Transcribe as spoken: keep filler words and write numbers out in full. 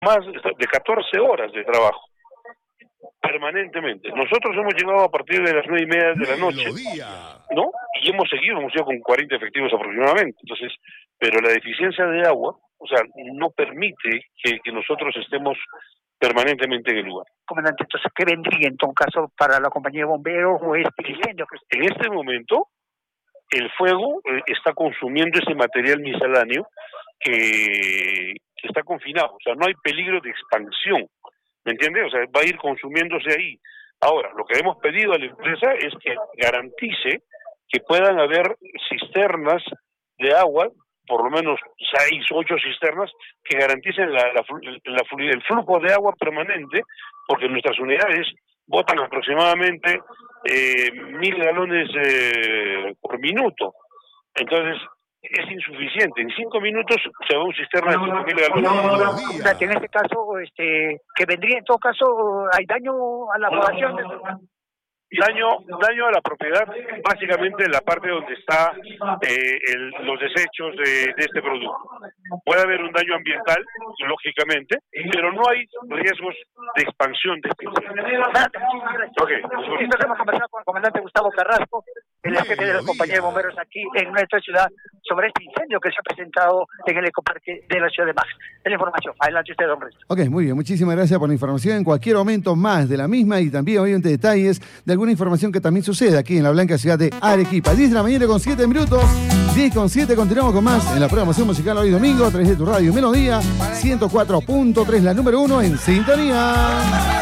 más de catorce horas de trabajo, permanentemente. Nosotros hemos llegado a partir de las nueve y media de la noche, ¿no? Y hemos seguido, hemos ido con cuarenta efectivos aproximadamente. Entonces, pero la deficiencia de agua, o sea, no permite que, que nosotros estemos permanentemente en el lugar. Comandante, entonces, ¿qué vendría en todo caso para la compañía de bomberos o este incendio? En este momento, el fuego eh, está consumiendo ese material misceláneo que, que está confinado, o sea, no hay peligro de expansión, ¿me entiendes? O sea, va a ir consumiéndose ahí. Ahora, lo que hemos pedido a la empresa es que garantice que puedan haber cisternas de agua, por lo menos seis, ocho cisternas, que garanticen la, la, la, el flujo de agua permanente, porque nuestras unidades botan aproximadamente eh, mil galones eh, por minuto. Entonces, es insuficiente. En cinco minutos se va un cisterna de cinco mil galones. O sea, que en este caso, este, que vendría en todo caso, hay daño a la población. Daño, daño a la propiedad, básicamente en la parte donde está eh, el, los desechos de, de este producto. Puede haber un daño ambiental, lógicamente, pero no hay riesgos de expansión de este incendio. Okay. Entonces hemos conversado con el comandante Gustavo Carrasco, el jefe de la compañía de bomberos aquí en nuestra ciudad, sobre este incendio que se ha presentado en el ecoparque de la ciudad de Max. Es la información. Adelante usted, don Resto. Ok, muy bien. Muchísimas gracias por la información. En cualquier momento más de la misma y también, obviamente, detalles de alguna información que también sucede aquí en la blanca ciudad de Arequipa. diez de la mañana con siete minutos. diez con siete. Continuamos con más en la programación musical hoy domingo a través de tu radio Melodía ciento cuatro punto tres, la número uno en sintonía.